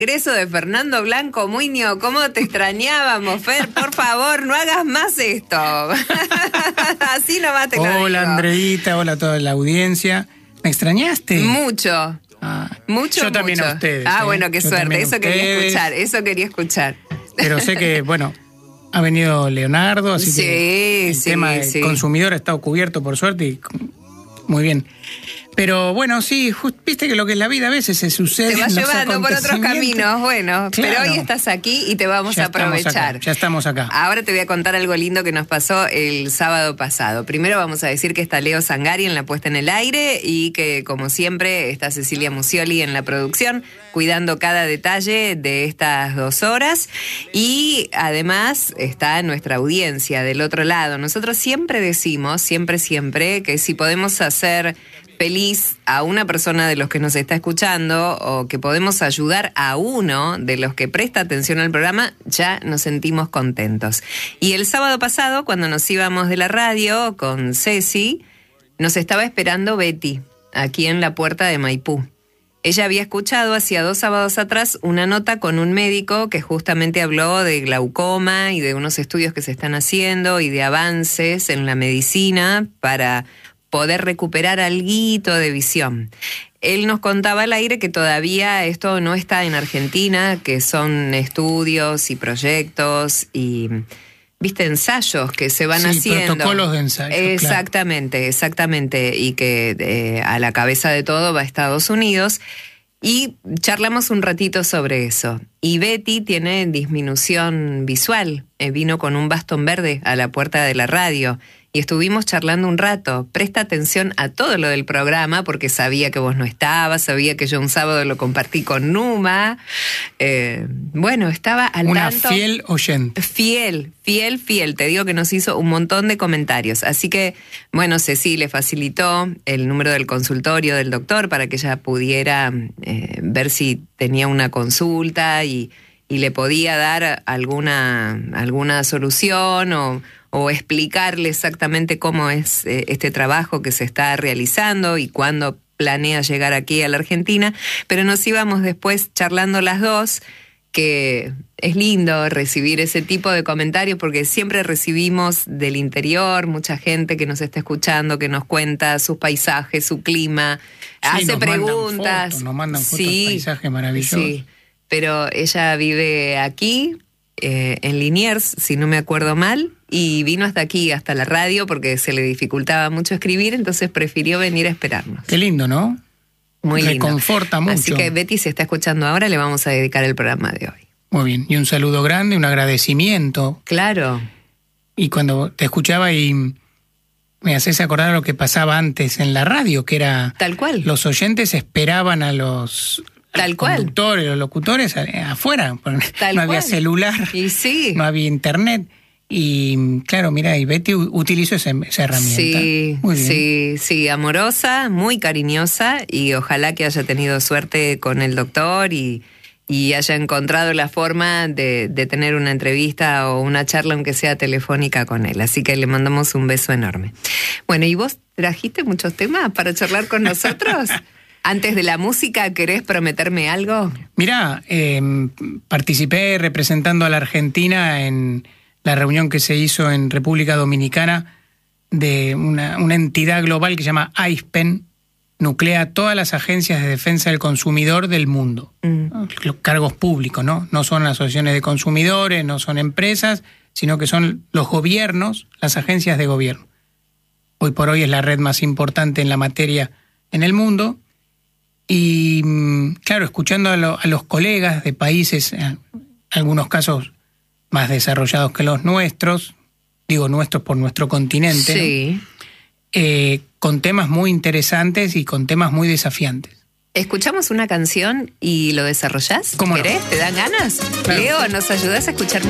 Regreso de Fernando Blanco Muñoz, ¿cómo te extrañábamos, Fer? Por favor, no hagas más esto. Así nomás te lo digo. Hola, Andreita, hola a toda la audiencia. ¿Me extrañaste? Mucho. Mucho. Yo también a ustedes. Bueno, qué suerte, eso quería escuchar. Pero sé que, bueno, ha venido Leonardo, así que el tema del consumidor ha estado cubierto por suerte y muy bien. Pero bueno, sí, viste que lo que es la vida a veces se sucede. Te vas llevando por otros caminos, bueno, claro. Pero hoy estás aquí y te vamos a aprovechar. Ya estamos acá. Ahora te voy a contar algo lindo que nos pasó el sábado pasado. Primero vamos a decir que está Leo Sangari en la puesta en el aire y que, como siempre, está Cecilia Musioli en la producción, cuidando cada detalle de estas 2 horas. Y además está nuestra audiencia del otro lado. Nosotros siempre decimos, siempre, que si podemos hacer feliz a una persona de los que nos está escuchando o que podemos ayudar a uno de los que presta atención al programa, ya nos sentimos contentos. Y el sábado pasado, cuando nos íbamos de la radio con Ceci, nos estaba esperando Betty, aquí en la puerta de Maipú. Ella había escuchado hacía 2 sábados atrás una nota con un médico que justamente habló de glaucoma y de unos estudios que se están haciendo y de avances en la medicina para poder recuperar alguito de visión. Él nos contaba al aire que todavía esto no está en Argentina, que son estudios y proyectos y, ensayos que se van haciendo. Protocolos de ensayo. Exactamente. Y que a la cabeza de todo va a Estados Unidos. Y charlamos un ratito sobre eso. Y Betty tiene disminución visual. Vino con un bastón verde a la puerta de la radio. Y estuvimos charlando un rato. Presta atención a todo lo del programa, porque sabía que vos no estabas, sabía que yo un sábado lo compartí con Numa. Estaba al tanto. Una fiel oyente. Fiel. Te digo que nos hizo un montón de comentarios. Así que, Ceci le facilitó el número del consultorio del doctor para que ella pudiera ver si tenía una consulta y le podía dar alguna solución o explicarle exactamente cómo es este trabajo que se está realizando y cuándo planea llegar aquí a la Argentina. Pero nos íbamos después charlando las dos, que es lindo recibir ese tipo de comentarios porque siempre recibimos del interior mucha gente que nos está escuchando, que nos cuenta sus paisajes, su clima, hace preguntas. Nos mandan fotos, paisajes maravillosos. Sí, pero ella vive aquí, en Liniers, si no me acuerdo mal, y vino hasta aquí, hasta la radio, porque se le dificultaba mucho escribir, entonces prefirió venir a esperarnos. Qué lindo, ¿no? Muy lindo. Reconforta mucho. Así que Betty, si está escuchando ahora, le vamos a dedicar el programa de hoy. Muy bien, y un saludo grande, un agradecimiento. Claro. Y cuando te escuchaba y me haces acordar lo que pasaba antes en la radio, que era... Tal cual. Los oyentes esperaban a los... Tal cual. Conductores, los locutores afuera. Tal no había celular, y sí. No había internet. Y claro, mira, y Betty utilizó esa herramienta. Sí, muy bien. Sí, amorosa, muy cariñosa, y ojalá que haya tenido suerte con el doctor y haya encontrado la forma de tener una entrevista o una charla, aunque sea telefónica, con él. Así que le mandamos un beso enorme. Bueno, ¿y vos trajiste muchos temas para charlar con nosotros? Antes de la música, ¿querés prometerme algo? Mirá, participé representando a la Argentina en la reunión que se hizo en República Dominicana de una entidad global que se llama ISPEN, nuclea todas las agencias de defensa del consumidor del mundo. Los cargos públicos, ¿no? No son asociaciones de consumidores, no son empresas, sino que son los gobiernos, las agencias de gobierno. Hoy por hoy es la red más importante en la materia en el mundo. Y claro, escuchando a los colegas de países, en algunos casos más desarrollados que los nuestros, digo nuestros por nuestro continente, sí, ¿no? Con temas muy interesantes y con temas muy desafiantes. ¿Escuchamos una canción y lo desarrollás? ¿Cómo ¿Querés? no? ¿Te dan ganas? Claro. Leo, ¿nos ayudás a escuchar